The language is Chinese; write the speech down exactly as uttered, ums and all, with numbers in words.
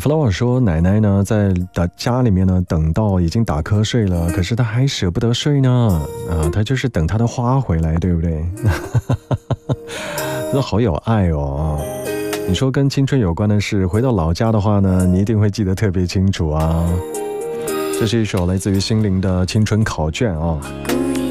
flower 说奶奶呢在家里面呢等到已经打瞌睡了，可是她还舍不得睡呢啊，她就是等她的花回来，对不对？这好有爱哦。你说跟青春有关的事，回到老家的话呢，你一定会记得特别清楚啊。这是一首来自于心灵的青春考卷啊。